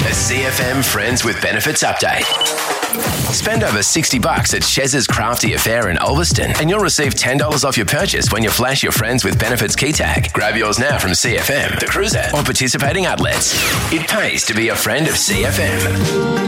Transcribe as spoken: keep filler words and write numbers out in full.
A C F M Friends with Benefits update. Spend over sixty bucks at Chez's Crafty Affair in Ulverston and you'll receive ten dollars off your purchase when you flash your Friends with Benefits key tag. Grab yours now from C F M, The Cruiser, or participating outlets. It pays to be a friend of C F M.